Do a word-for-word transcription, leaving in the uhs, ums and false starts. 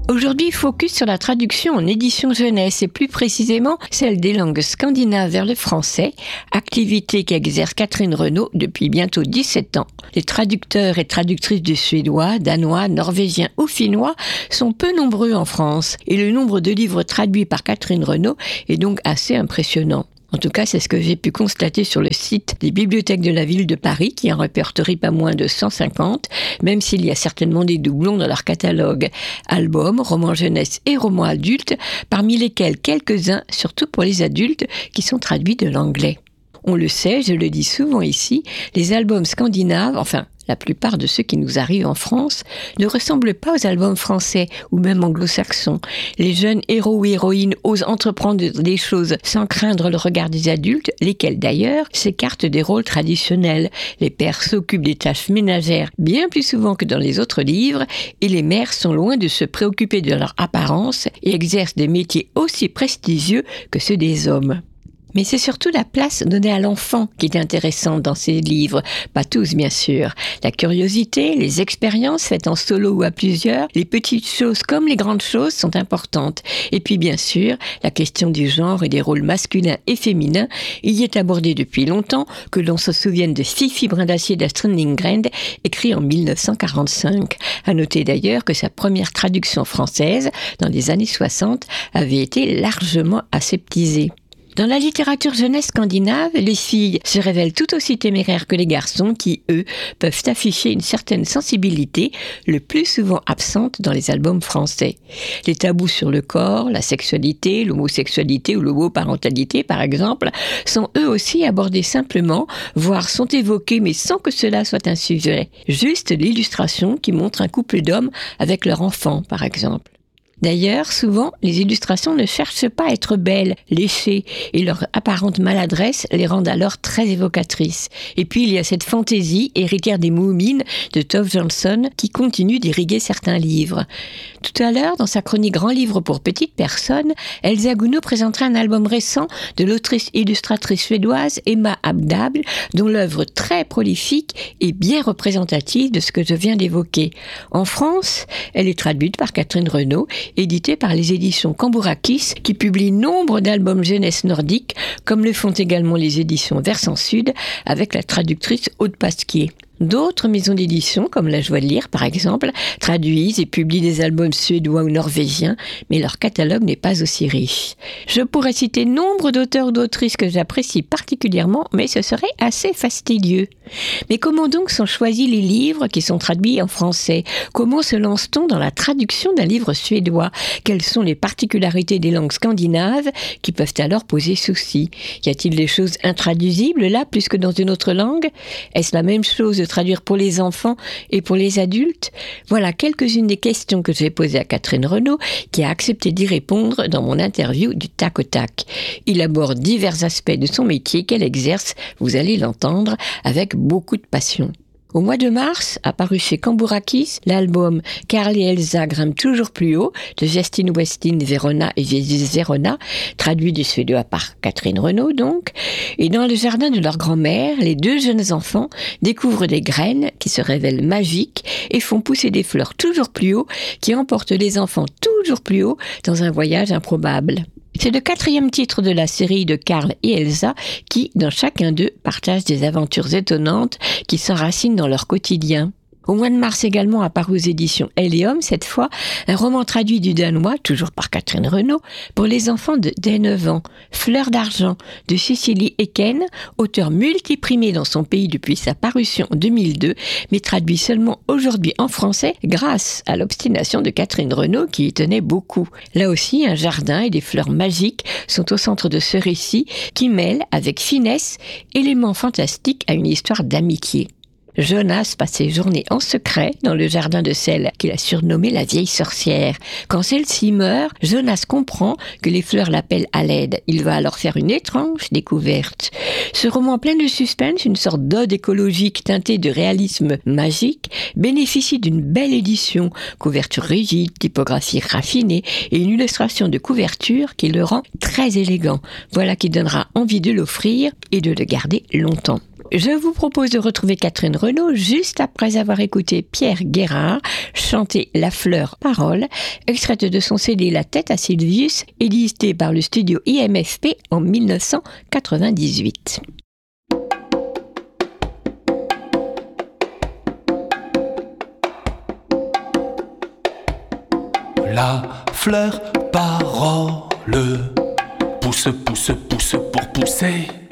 Aujourd'hui, focus sur la traduction en édition jeunesse et plus précisément celle des langues scandinaves vers le français, activité qu'exerce Catherine Renaud depuis bientôt dix-sept ans. Les traducteurs et traductrices du suédois, danois, norvégien ou finnois sont peu nombreux en France et le nombre de livres traduits par Catherine Renaud est donc assez impressionnant. En tout cas, c'est ce que j'ai pu constater sur le site des bibliothèques de la ville de Paris, qui en répertorie pas moins de cent cinquante, même s'il y a certainement des doublons dans leur catalogue. Albums, romans jeunesse et romans adultes, parmi lesquels quelques-uns, surtout pour les adultes, qui sont traduits de l'anglais. On le sait, je le dis souvent ici, les albums scandinaves, enfin, la plupart de ceux qui nous arrivent en France ne ressemblent pas aux albums français ou même anglo-saxons. Les jeunes héros ou héroïnes osent entreprendre des choses sans craindre le regard des adultes, lesquels d'ailleurs s'écartent des rôles traditionnels. Les pères s'occupent des tâches ménagères bien plus souvent que dans les autres livres et les mères sont loin de se préoccuper de leur apparence et exercent des métiers aussi prestigieux que ceux des hommes. Mais c'est surtout la place donnée à l'enfant qui est intéressante dans ces livres. Pas tous, bien sûr. La curiosité, les expériences faites en solo ou à plusieurs, les petites choses comme les grandes choses sont importantes. Et puis, bien sûr, la question du genre et des rôles masculins et féminins y est abordée depuis longtemps, que l'on se souvienne de Fifi Brin d'Acier d'Astrid Lindgren, écrit en mille neuf cent quarante-cinq. À noter d'ailleurs que sa première traduction française, dans les années soixante, avait été largement aseptisée. Dans la littérature jeunesse scandinave, les filles se révèlent tout aussi téméraires que les garçons qui, eux, peuvent afficher une certaine sensibilité, le plus souvent absente dans les albums français. Les tabous sur le corps, la sexualité, l'homosexualité ou l'homoparentalité, par exemple, sont eux aussi abordés simplement, voire sont évoqués mais sans que cela soit un sujet. Juste l'illustration qui montre un couple d'hommes avec leur enfant, par exemple. D'ailleurs, souvent, les illustrations ne cherchent pas à être belles, léchées, et leur apparente maladresse les rend alors très évocatrices. Et puis, il y a cette fantaisie, héritière des Moomins de Tove Jansson, qui continue d'irriguer certains livres. Tout à l'heure, dans sa chronique Grand livre pour petites personnes, Elsa Gounod présentera un album récent de l'autrice-illustratrice suédoise Emma Abdable, dont l'œuvre très prolifique est bien représentative de ce que je viens d'évoquer. En France, elle est traduite par Catherine Renaud, édité par les éditions Cambourakis, qui publient nombre d'albums jeunesse nordiques, comme le font également les éditions Versant Sud, avec la traductrice Aude Pasquier. D'autres maisons d'édition, comme La Joie de lire par exemple, traduisent et publient des albums suédois ou norvégiens, mais leur catalogue n'est pas aussi riche. Je pourrais citer nombre d'auteurs ou d'autrices que j'apprécie particulièrement, mais ce serait assez fastidieux. Mais comment donc sont choisis les livres qui sont traduits en français ? Comment se lance-t-on dans la traduction d'un livre suédois ? Quelles sont les particularités des langues scandinaves qui peuvent alors poser souci ? Y a-t-il des choses intraduisibles là, plus que dans une autre langue ? Est-ce la même chose de traduire pour les enfants et pour les adultes? Voilà quelques-unes des questions que j'ai posées à Catherine Renaud, qui a accepté d'y répondre dans mon interview du tac au tac. Il aborde divers aspects de son métier qu'elle exerce, vous allez l'entendre, avec beaucoup de passion. Au mois de mars, apparu chez Cambourakis, l'album Karl et Elsa grimpent toujours plus haut de Justine Westin Verona et Jésus Verona, traduit du suédois par Catherine Renaud donc. Et dans le jardin de leur grand-mère, les deux jeunes enfants découvrent des graines qui se révèlent magiques et font pousser des fleurs toujours plus haut qui emportent les enfants toujours plus haut dans un voyage improbable. C'est le quatrième titre de la série de Karl et Elsa qui, dans chacun d'eux, partagent des aventures étonnantes qui s'enracinent dans leur quotidien. Au mois de mars également apparu aux éditions Helium, cette fois, un roman traduit du danois, toujours par Catherine Renaud, pour les enfants de dès neuf ans, Fleur d'argent, de Cécilie Eken, auteur multiprimé dans son pays depuis sa parution en deux mille deux, mais traduit seulement aujourd'hui en français grâce à l'obstination de Catherine Renaud qui y tenait beaucoup. Là aussi, un jardin et des fleurs magiques sont au centre de ce récit qui mêle avec finesse éléments fantastiques à une histoire d'amitié. Jonas passe ses journées en secret dans le jardin de celle qu'il a surnommée la vieille sorcière. Quand celle-ci meurt, Jonas comprend que les fleurs l'appellent à l'aide. Il va alors faire une étrange découverte. Ce roman plein de suspense, une sorte d'ode écologique teintée de réalisme magique, bénéficie d'une belle édition, couverture rigide, typographie raffinée et une illustration de couverture qui le rend très élégant. Voilà qui donnera envie de l'offrir et de le garder longtemps. Je vous propose de retrouver Catherine Renaud juste après avoir écouté Pierre Guérard chanter La Fleur Parole, extraite de son C D La Tête à Sylvius, édité par le studio I M F P en dix-neuf cent quatre-vingt-dix-huit. La fleur parole pousse, pousse, pousse pour pousser.